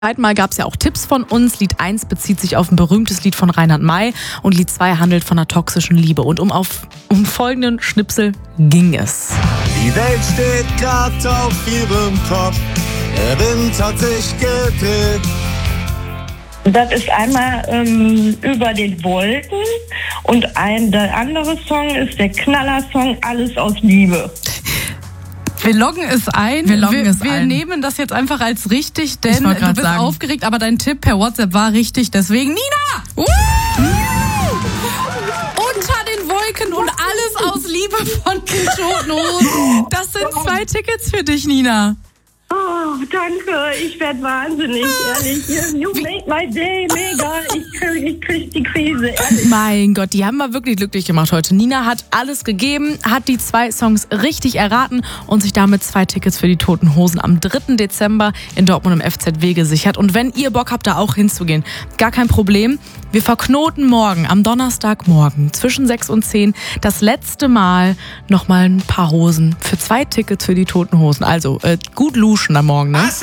Mal gab es ja auch Tipps von uns. Lied 1 bezieht sich auf ein berühmtes Lied von Reinhard May und Lied 2 handelt von einer toxischen Liebe. Und um folgenden Schnipsel ging es. Die Welt steht grad auf ihrem Kopf, der Wind hat sich gedreht. Das ist einmal über den Wolken und der andere Song ist der Knallersong Alles aus Liebe. Wir loggen es ein. Wir nehmen das jetzt einfach als richtig, denn du bist aufgeregt, aber dein Tipp per WhatsApp war richtig. Deswegen, Nina! Unter den Wolken und alles aus Liebe von den Toten Hosen. Das sind 2 Tickets für dich, Nina. Oh, danke. Ich werde wahnsinnig, ehrlich. You make my day, mega. Ich krieg die Krise, ehrlich. Mein Gott, die haben wir wirklich glücklich gemacht heute. Nina hat alles gegeben, hat die 2 Songs richtig erraten und sich damit 2 Tickets für die Toten Hosen am 3. Dezember in Dortmund im FZW gesichert. Und wenn ihr Bock habt, da auch hinzugehen, gar kein Problem. Wir verknoten morgen, am Donnerstagmorgen, zwischen 6 und 10, das letzte Mal nochmal ein paar Hosen für 2 Tickets für die Toten Hosen. Also gut luschen am Morgen, ne?